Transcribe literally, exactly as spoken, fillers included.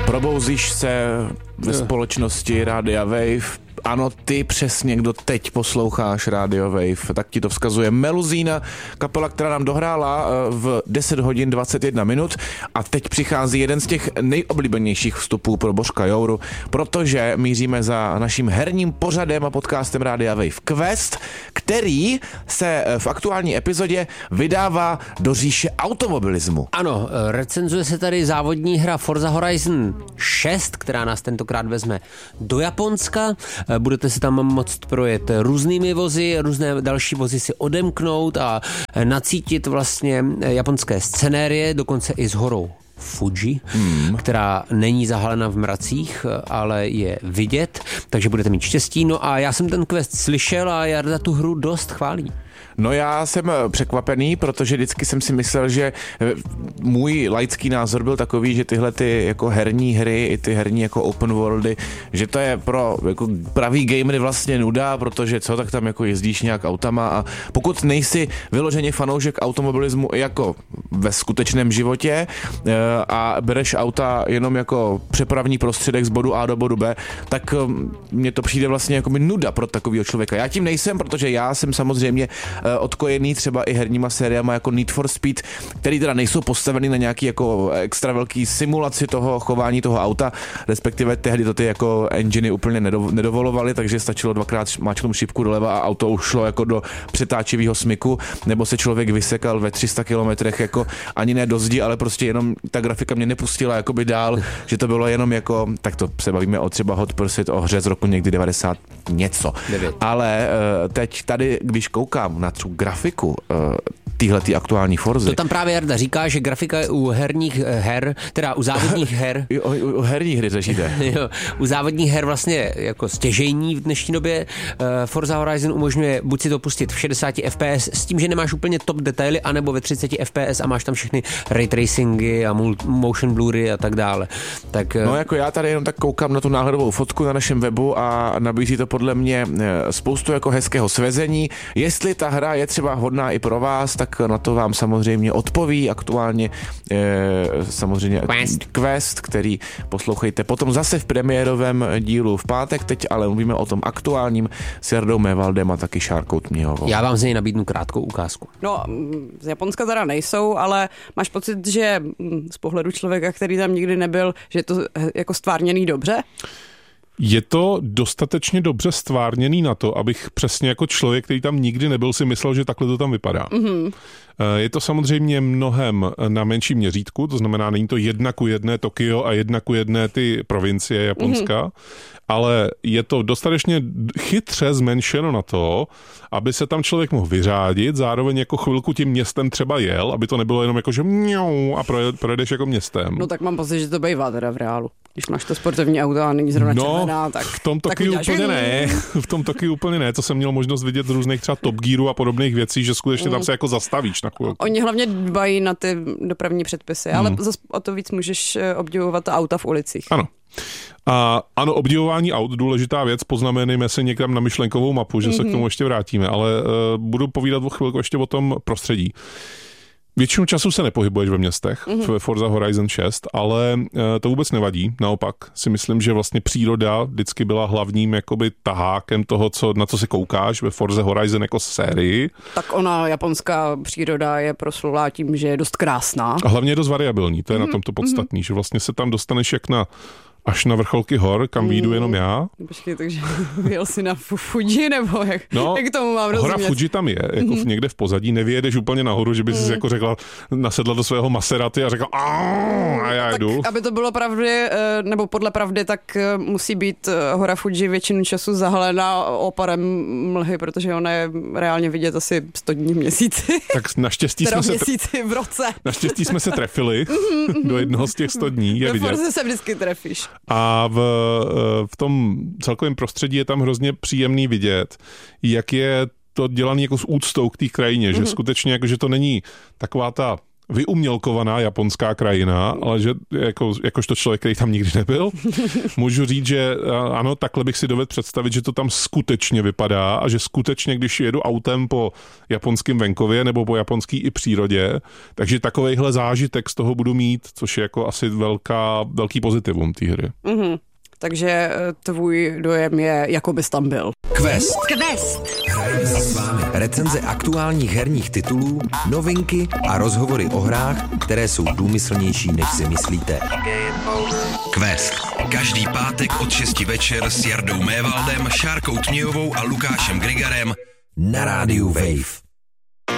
Probouzíš se ve společnosti Rádia Wave. Ano, ty přesně, kdo teď posloucháš Radio Wave, tak ti to vzkazuje Meluzína, kapela, která nám dohrála v deset hodin dvacet jedna minut a teď přichází jeden z těch nejoblíbenějších vstupů pro Božka Jouru, protože míříme za naším herním pořadem a podcastem Rádia Wave Quest, který se v aktuální epizodě vydává do říše automobilismu. Ano, recenzuje se tady závodní hra Forza Horizon šest, která nás tentokrát vezme do Japonska. Budete si tam moct projet různými vozy, různé další vozy si odemknout a nacítit vlastně japonské scenérie, dokonce i s horou Fuji, hmm. která není zahalena v mracích, ale je vidět, takže budete mít štěstí. No a já jsem ten quest slyšel a Jarda tu hru dost chválí. No já jsem překvapený, protože vždycky jsem si myslel, že můj laický názor byl takový, že tyhle ty jako herní hry, i ty herní jako open worldy, že to je pro jako pravý gamery vlastně nuda, protože co, tak tam jako jezdíš nějak autama a pokud nejsi vyloženě fanoušek automobilismu jako ve skutečném životě a bereš auta jenom jako přepravní prostředek z bodu A do bodu B, tak mně to přijde vlastně jako nuda pro takového člověka. Já tím nejsem, protože já jsem samozřejmě odkojený třeba i herníma sériama jako Need for Speed, který teda nejsou postavený na nějaký jako extra velký simulaci toho chování toho auta, respektive tehdy to ty jako enginy úplně nedovolovaly, takže stačilo dvakrát máčknout šipku doleva a auto už šlo jako do přetáčivého smyku, nebo se člověk vysekal ve tři sta kilometrech jako ani ne do zdi, ale prostě jenom ta grafika mě nepustila jakoby dál, že to bylo jenom jako, tak to se bavíme o třeba Hot Pursuit, o hře z roku někdy devadesát něco. devět. Ale teď tady, když koukám na tu grafiku uh, týhletý aktuální Forzy. To tam právě Jarda říká, že grafika u herních her, teda u závodních her. U, u, u herních hry řešíte. Jo, u závodních her vlastně jako stěžejní v dnešní době. Uh, Forza Horizon umožňuje buď si to pustit v šedesáti F P S s tím, že nemáš úplně top detaily, anebo ve třiceti F P S a máš tam všechny ray tracingy a motion blury a tak dále. Tak, uh... No jako já tady jenom tak koukám na tu náhledovou fotku na našem webu a nabízí to podle mě spoustu jako hezkého svezení. Jestli ta hra je třeba hodná i pro vás, tak na to vám samozřejmě odpoví aktuálně e, samozřejmě Quest. Quest, který poslouchejte potom zase v premiérovém dílu v pátek, teď ale mluvíme o tom aktuálním s Jardou Mévaldem a taky Šárkou Tměhovou. Já vám z něj nabídnu krátkou ukázku. No, z Japonska teda nejsou, ale máš pocit, že z pohledu člověka, který tam nikdy nebyl, že je to jako stvárněný dobře? Je to dostatečně dobře stvárněný na to, abych přesně jako člověk, který tam nikdy nebyl, si myslel, že takhle to tam vypadá. Mm-hmm. Je to samozřejmě mnohem na menším měřítku, to znamená, není to jedna ku jedné Tokio a jedna ku jedné ty provincie Japonska, mm-hmm. ale je to dostatečně chytře zmenšeno na to, aby se tam člověk mohl vyřádit, zároveň jako chvilku tím městem třeba jel, aby to nebylo jenom jako, že mňou a projedeš jako městem. No tak mám pocit, že to bývá teda v reálu. Když máš to sportovní auto a není zrovna no, červená, tak... v tom Tokiu úplně ne. V tom Tokiu úplně ne. To jsem měl možnost vidět z různých třeba Top Gearů a podobných věcí, že skutečně mm. tam se jako zastavíš na chvilku. Oni hlavně dbají na ty dopravní předpisy, mm. ale zase o to víc můžeš obdivovat auta v ulicích. Ano. A ano, obdivování aut, důležitá věc, poznamenejme se někam na myšlenkovou mapu, že mm-hmm. se k tomu ještě vrátíme, ale uh, budu povídat o chvilku ještě o tom prostředí. Většinu času se nepohybuješ ve městech, mm-hmm. ve Forza Horizon šest, ale uh, to vůbec nevadí. Naopak si myslím, že vlastně příroda vždycky byla hlavním jakoby tahákem toho, co, na co se koukáš ve Forza Horizon jako sérii. Tak ona, japonská příroda je proslulá tím, že je dost krásná. A hlavně je dost variabilní, to je mm-hmm. na tom to podstatný, mm-hmm. že vlastně se tam dostaneš jak na až na vrcholky hor, kam mm. výjdu jenom já. Počkej, takže jel jsi na Fuji, nebo jak, no, jak tomu mám rozumět? Hora Fuji tam je, jako mm. někde v pozadí, nevyjedeš úplně nahoru, že bys mm. si jako řekla, nasedla do svého Maserati a řekla a já tak, jdu. Aby to bylo pravdy, nebo podle pravdy, tak musí být hora Fuji většinu času zahalená oparem mlhy, protože ona je reálně vidět asi sto dní v měsíci. Tak naštěstí jsme se měsíci v roce. Naštěstí jsme se trefili do jednoho z těch sto dní, je vidět. Ve Forze se vždycky trefíš. A v, v tom celkovém prostředí je tam hrozně příjemný vidět, jak je to dělané jako s úctou k té krajině, mm-hmm. že skutečně jako, že to není taková ta vyumělkovaná japonská krajina, ale že jako, jakožto člověk, který tam nikdy nebyl, můžu říct, že ano, takhle bych si dovedl představit, že to tam skutečně vypadá a že skutečně, když jedu autem po japonském venkově nebo po japonský i přírodě, takže takovejhle zážitek z toho budu mít, což je jako asi velká, velký pozitivum té hry. Mm-hmm. Takže tvůj dojem je, jako bys tam byl. Quest. Quest. Hrajeme si s vámi recenze aktuálních herních titulů, novinky a rozhovory o hrách, které jsou důmyslnější, než si myslíte. Quest. Každý pátek od šesti večer s Jardou Mévaldem, Šárkou Tmějovou a Lukášem Grigarem na rádiu Wave.